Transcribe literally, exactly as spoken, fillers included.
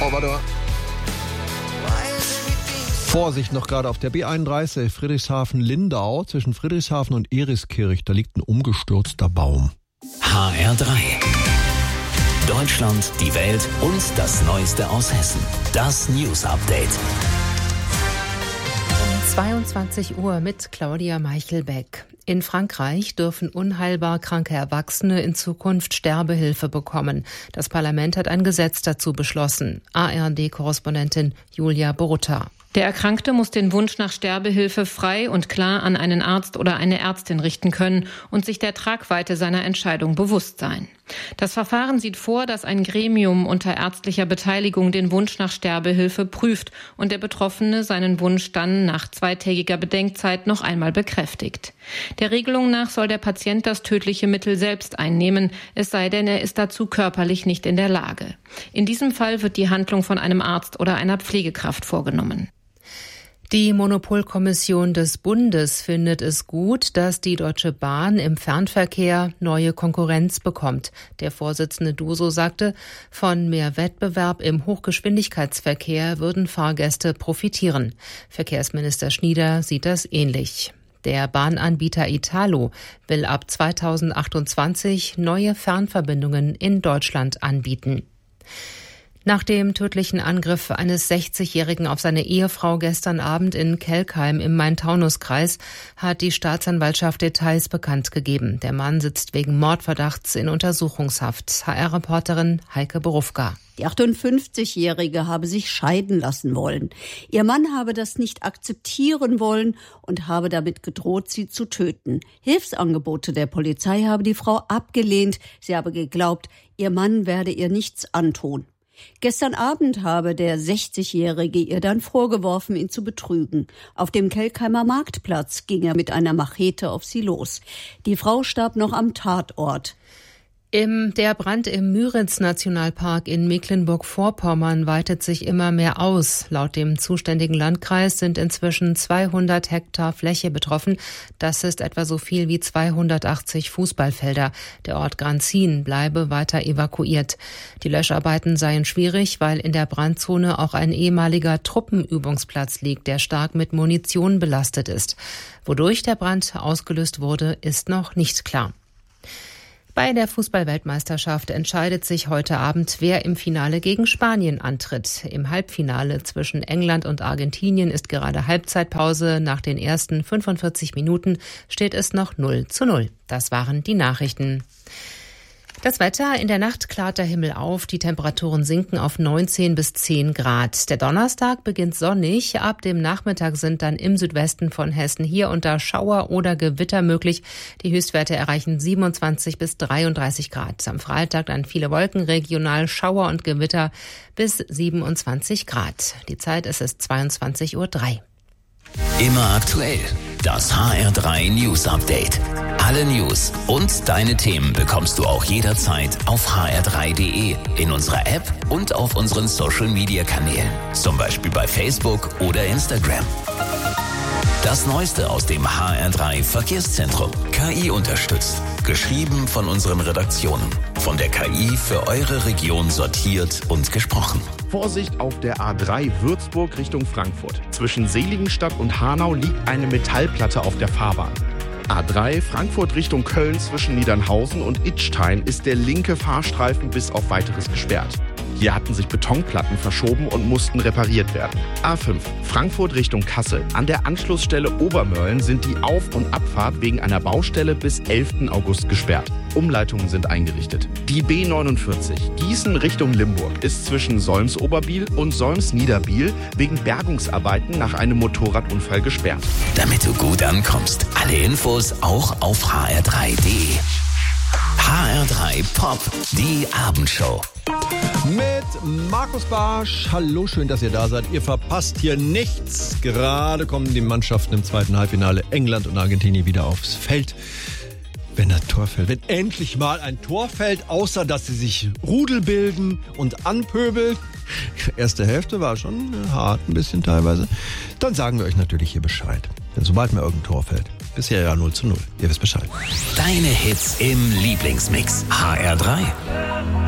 Oh, warte. Vorsicht noch gerade auf der B einunddreißig Friedrichshafen-Lindau zwischen Friedrichshafen und Eriskirch. Da liegt ein umgestürzter Baum. H R drei. Deutschland, die Welt und das Neueste aus Hessen. Das News Update. Um zweiundzwanzig Uhr mit Claudia Meichelbeck. In Frankreich dürfen unheilbar kranke Erwachsene in Zukunft Sterbehilfe bekommen. Das Parlament hat ein Gesetz dazu beschlossen. A R D-Korrespondentin Julia Borutta. Der Erkrankte muss den Wunsch nach Sterbehilfe frei und klar an einen Arzt oder eine Ärztin richten können und sich der Tragweite seiner Entscheidung bewusst sein. Das Verfahren sieht vor, dass ein Gremium unter ärztlicher Beteiligung den Wunsch nach Sterbehilfe prüft und der Betroffene seinen Wunsch dann nach zweitägiger Bedenkzeit noch einmal bekräftigt. Der Regelung nach soll der Patient das tödliche Mittel selbst einnehmen, es sei denn, er ist dazu körperlich nicht in der Lage. In diesem Fall wird die Handlung von einem Arzt oder einer Pflegekraft vorgenommen. Die Monopolkommission des Bundes findet es gut, dass die Deutsche Bahn im Fernverkehr neue Konkurrenz bekommt. Der Vorsitzende Duso sagte, von mehr Wettbewerb im Hochgeschwindigkeitsverkehr würden Fahrgäste profitieren. Verkehrsminister Schnieder sieht das ähnlich. Der Bahnanbieter Italo will ab zweitausendachtundzwanzig neue Fernverbindungen in Deutschland anbieten. Nach dem tödlichen Angriff eines sechzigjährigen auf seine Ehefrau gestern Abend in Kelkheim im Main-Taunus-Kreis hat die Staatsanwaltschaft Details bekannt gegeben. Der Mann sitzt wegen Mordverdachts in Untersuchungshaft. H R-Reporterin Heike Borufka. Die achtundfünfzigjährige habe sich scheiden lassen wollen. Ihr Mann habe das nicht akzeptieren wollen und habe damit gedroht, sie zu töten. Hilfsangebote der Polizei habe die Frau abgelehnt. Sie habe geglaubt, ihr Mann werde ihr nichts antun. Gestern Abend habe der sechzigjährige ihr dann vorgeworfen, ihn zu betrügen. Auf dem Kelkheimer Marktplatz ging er mit einer Machete auf sie los. Die Frau starb noch am Tatort. Im, der Brand im Müritz-Nationalpark in Mecklenburg-Vorpommern weitet sich immer mehr aus. Laut dem zuständigen Landkreis sind inzwischen zweihundert Hektar Fläche betroffen. Das ist etwa so viel wie zweihundertachtzig Fußballfelder. Der Ort Granzin bleibe weiter evakuiert. Die Löscharbeiten seien schwierig, weil in der Brandzone auch ein ehemaliger Truppenübungsplatz liegt, der stark mit Munition belastet ist. Wodurch der Brand ausgelöst wurde, ist noch nicht klar. Bei der Fußball-Weltmeisterschaft entscheidet sich heute Abend, wer im Finale gegen Spanien antritt. Im Halbfinale zwischen England und Argentinien ist gerade Halbzeitpause. Nach den ersten fünfundvierzig Minuten steht es noch null zu null. Das waren die Nachrichten. Das Wetter: In der Nacht klart der Himmel auf, die Temperaturen sinken auf neunzehn bis zehn Grad. Der Donnerstag beginnt sonnig, ab dem Nachmittag sind dann im Südwesten von Hessen hier und da Schauer oder Gewitter möglich. Die Höchstwerte erreichen siebenundzwanzig bis dreiunddreißig Grad. Am Freitag dann viele Wolken, regional Schauer und Gewitter bis siebenundzwanzig Grad. Die Zeit ist es zweiundzwanzig Uhr drei. Immer aktuell. Das H R drei News Update. Alle News und deine Themen bekommst du auch jederzeit auf h r drei punkt d e, in unserer App und auf unseren Social Media Kanälen. Zum Beispiel bei Facebook oder Instagram. Das Neueste aus dem H R drei Verkehrszentrum. K I unterstützt. Geschrieben von unseren Redaktionen. Von der K I für eure Region sortiert und gesprochen. Vorsicht auf der A drei Würzburg Richtung Frankfurt. Zwischen Seligenstadt und Hanau liegt eine Metallplatte auf der Fahrbahn. A drei Frankfurt Richtung Köln zwischen Niedernhausen und Idstein ist der linke Fahrstreifen bis auf Weiteres gesperrt. Hier hatten sich Betonplatten verschoben und mussten repariert werden. A fünf Frankfurt Richtung Kassel. An der Anschlussstelle Obermörlen sind die Auf- und Abfahrt wegen einer Baustelle bis elften August gesperrt. Umleitungen sind eingerichtet. Die B neunundvierzig Gießen Richtung Limburg ist zwischen Solms-Oberbiel und Solms-Niederbiel wegen Bergungsarbeiten nach einem Motorradunfall gesperrt. Damit du gut ankommst. Alle Infos auch auf h r drei punkt d e. H R drei Pop, die Abendshow. Mit Markus Barsch. Hallo, schön, dass ihr da seid. Ihr verpasst hier nichts. Gerade kommen die Mannschaften im zweiten Halbfinale England und Argentinien wieder aufs Feld. Wenn ein Tor fällt, wenn endlich mal ein Tor fällt, außer dass sie sich Rudel bilden und anpöbeln. Erste Hälfte war schon hart, ein bisschen teilweise. Dann sagen wir euch natürlich hier Bescheid. Denn sobald mir irgendein Tor fällt, bisher ja null zu null. Ihr wisst Bescheid. Deine Hits im Lieblingsmix. H R drei.